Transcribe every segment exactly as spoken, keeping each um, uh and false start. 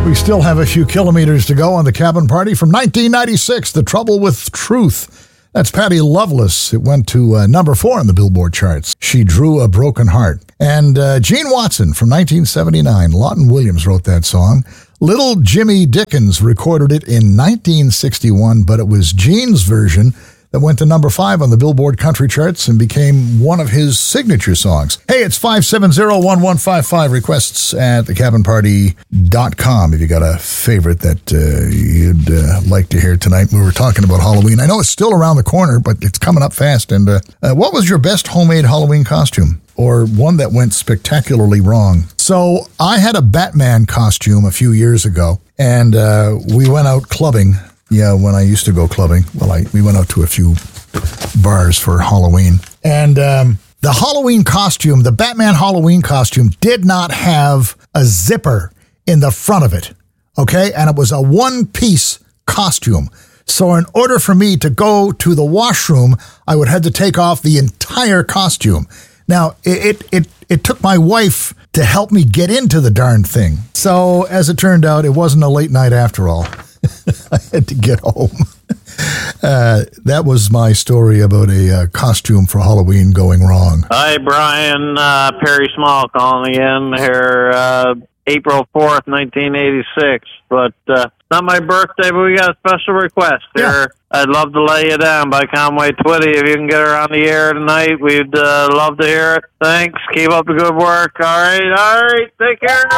We still have a few kilometers to go on the Cabin Party from nineteen ninety-six, The Trouble with Truth. That's Patty Loveless. It went to uh, number four on the Billboard charts. She Drew a Broken Heart. And uh, Gene Watson from nineteen seventy-nine. Lawton Williams wrote that song. Little Jimmy Dickens recorded it in nineteen sixty-one, but it was Gene's version that went to number five on the Billboard country charts and became one of his signature songs. Hey, it's five seven zero, one one five five. Requests at the cabin party dot com if you got a favorite that uh, you'd uh, like to hear tonight. We were talking about Halloween. I know it's still around the corner, but it's coming up fast. And uh, uh, what was your best homemade Halloween costume? Or one that went spectacularly wrong? So I had a Batman costume a few years ago, and uh, we went out clubbing. Yeah, when I used to go clubbing, well, I we went out to a few bars for Halloween. And um, the Halloween costume, the Batman Halloween costume, did not have a zipper in the front of it, okay? And it was a one-piece costume. So in order for me to go to the washroom, I would have to take off the entire costume. Now, it it it, it took my wife to help me get into the darn thing. So as it turned out, it wasn't a late night after all. I had to get home. Uh, that was my story about a uh, costume for Halloween going wrong. Hi, Brian. Uh, Perry Small calling again here. Uh, April fourth, nineteen eighty-six. But uh, it's not my birthday, but we got a special request here. Yeah. I'd love to lay you down by Conway Twitty. If you can get her on the air tonight, we'd uh, love to hear it. Thanks. Keep up the good work. All right. All right. Take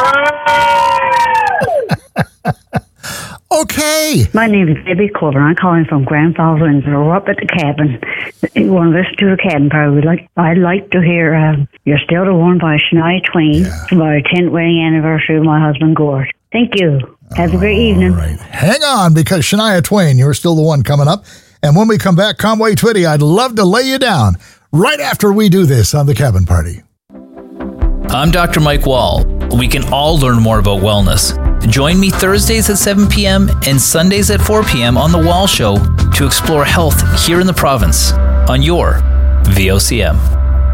care. Okay. My name is Debbie Corbin. I'm calling from Grand Falls, Windsor. We're up at the cabin. You want to listen to the cabin party? We'd like, I'd like to hear um, You're Still the One by Shania Twain Yeah. for our tenth wedding anniversary of my husband, Gord. Thank you. Have a great evening. All right. Hang on, because Shania Twain, you're still the one coming up. And when we come back, Conway Twitty, I'd love to lay you down right after we do this on the Cabin Party. I'm Doctor Mike Wall. We can all learn more about wellness. Join me Thursdays at seven p.m. and Sundays at four p.m. on The Wall Show to explore health here in the province on your V O C M.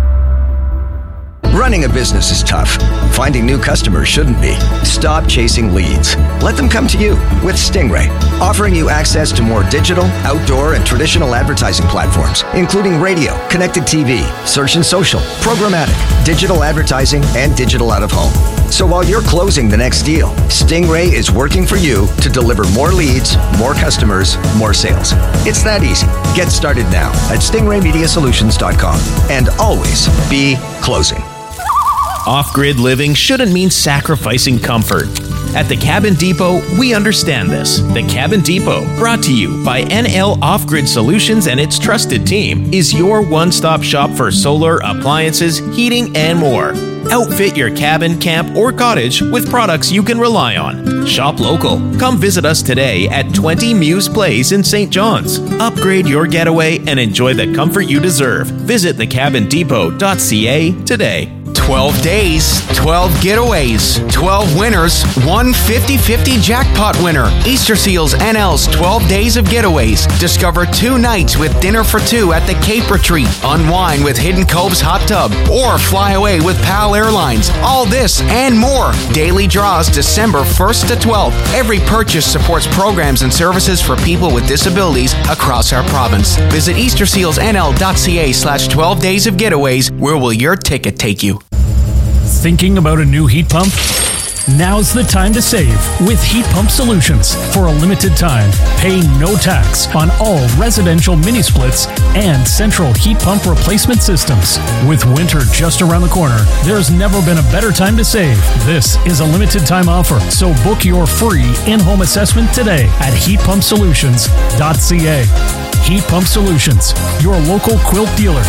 Running a business is tough. Finding new customers shouldn't be. Stop chasing leads. Let them come to you with Stingray, offering you access to more digital, outdoor, and traditional advertising platforms, including radio, connected T V, search and social, programmatic, digital advertising, and digital out-of-home. So while you're closing the next deal, Stingray is working for you to deliver more leads, more customers, more sales. It's that easy. Get started now at stingray media solutions dot com and always be closing. Off-grid living shouldn't mean sacrificing comfort. At the Cabin Depot, we understand this. The Cabin Depot, brought to you by N L Off-Grid Solutions and its trusted team, is your one-stop shop for solar, appliances, heating, and more. Outfit your cabin, camp, or cottage with products you can rely on. Shop local. Come visit us today at twenty Muse Place in Saint John's. Upgrade your getaway and enjoy the comfort you deserve. Visit the cabin depot dot c a today. twelve days, twelve getaways, twelve winners, one fifty-fifty jackpot winner. Easter Seals N L's twelve Days of Getaways. Discover two nights with dinner for two at the Cape Retreat, unwind with Hidden Cove's Hot Tub, or fly away with PAL Airlines. All this and more. Daily draws December first to twelfth. Every purchase supports programs and services for people with disabilities across our province. Visit easter seals n l dot c a slash twelve days of getaways. Where will your ticket take you? Thinking about a new heat pump? Now's the time to save with Heat Pump Solutions. For a limited time, pay no tax on all residential mini splits and central heat pump replacement systems. With winter just around the corner, there's never been a better time to save. This is a limited time offer, so book your free in-home assessment today at heat pump solutions dot c a. Heat Pump Solutions, your local quilt dealer.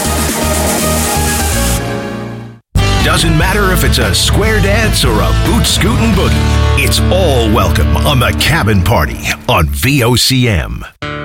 Doesn't matter if it's a square dance or a boot scootin' boogie. It's all welcome on the Cabin Party on V O C M.